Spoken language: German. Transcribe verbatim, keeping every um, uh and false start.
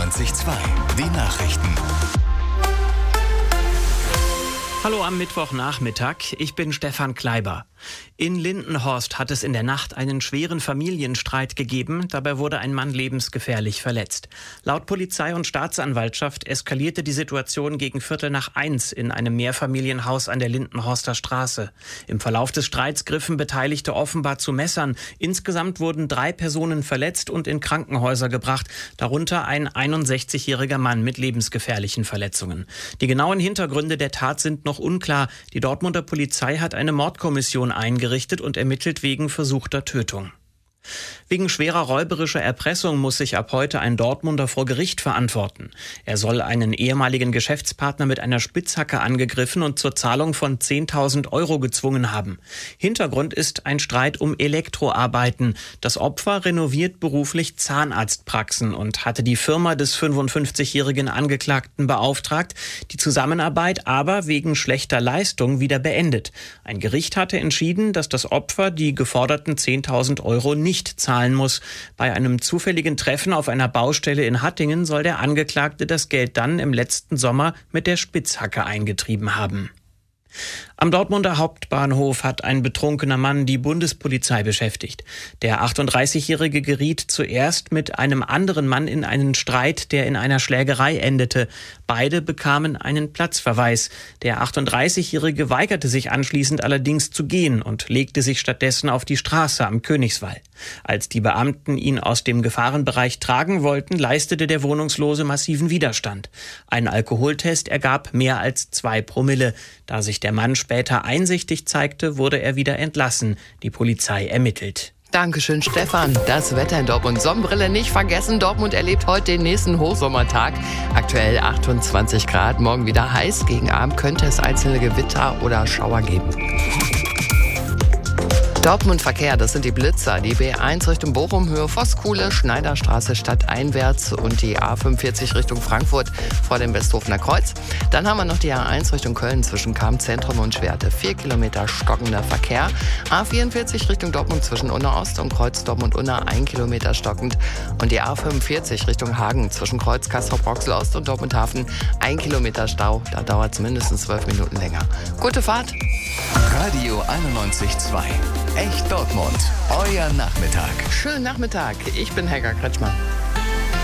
einundneunzig Komma zwei. Die Nachrichten. Hallo am Mittwochnachmittag, ich bin Stefan Kleiber. In Lindenhorst hat es in der Nacht einen schweren Familienstreit gegeben. Dabei wurde ein Mann lebensgefährlich verletzt. Laut Polizei und Staatsanwaltschaft eskalierte die Situation gegen Viertel nach eins in einem Mehrfamilienhaus an der Lindenhorster Straße. Im Verlauf des Streits griffen Beteiligte offenbar zu Messern. Insgesamt wurden drei Personen verletzt und in Krankenhäuser gebracht, darunter ein einundsechzigjähriger Mann mit lebensgefährlichen Verletzungen. Die genauen Hintergründe der Tat sind noch unklar. Die Dortmunder Polizei hat eine Mordkommission eingerichtet und ermittelt wegen versuchter Tötung. Wegen schwerer räuberischer Erpressung muss sich ab heute ein Dortmunder vor Gericht verantworten. Er soll einen ehemaligen Geschäftspartner mit einer Spitzhacke angegriffen und zur Zahlung von zehntausend Euro gezwungen haben. Hintergrund ist ein Streit um Elektroarbeiten. Das Opfer renoviert beruflich Zahnarztpraxen und hatte die Firma des fünfundfünfzigjährigen Angeklagten beauftragt, die Zusammenarbeit aber wegen schlechter Leistung wieder beendet. Ein Gericht hatte entschieden, dass das Opfer die geforderten zehntausend Euro nicht zahlen muss. Bei einem zufälligen Treffen auf einer Baustelle in Hattingen soll der Angeklagte das Geld dann im letzten Sommer mit der Spitzhacke eingetrieben haben. Am Dortmunder Hauptbahnhof hat ein betrunkener Mann die Bundespolizei beschäftigt. Der achtunddreißigjährige geriet zuerst mit einem anderen Mann in einen Streit, der in einer Schlägerei endete. Beide bekamen einen Platzverweis. Der achtunddreißigjährige weigerte sich anschließend allerdings zu gehen und legte sich stattdessen auf die Straße am Königswall. Als die Beamten ihn aus dem Gefahrenbereich tragen wollten, leistete der Wohnungslose massiven Widerstand. Ein Alkoholtest ergab mehr als zwei Promille. Da sich der Mann später einsichtig zeigte, wurde er wieder entlassen. Die Polizei ermittelt. Dankeschön, Stefan. Das Wetter in Dortmund. Sonnenbrille nicht vergessen. Dortmund erlebt heute den nächsten Hochsommertag. Aktuell achtundzwanzig Grad. Morgen wieder heiß. Gegen Abend könnte es einzelne Gewitter oder Schauer geben. Dortmund Verkehr, das sind die Blitzer. Die B eins Richtung Bochum, Höhe Voskuhle, Schneiderstraße stadteinwärts und die A fünfundvierzig Richtung Frankfurt vor dem Westhofener Kreuz. Dann haben wir noch die A eins Richtung Köln zwischen Cham-Zentrum und Schwerte. Vier Kilometer stockender Verkehr. A vierundvierzig Richtung Dortmund zwischen Unna-Ost und Kreuz Dortmund-Unna, ein Kilometer stockend. Und die A fünfundvierzig Richtung Hagen zwischen Kreuz Castrop-Rauxel-Ost und Dortmund-Hafen, ein Kilometer Stau. Da dauert es mindestens zwölf Minuten länger. Gute Fahrt! Radio einundneunzig Komma zwei. Echt Dortmund. Euer Nachmittag. Schönen Nachmittag. Ich bin Helga Kretschmann.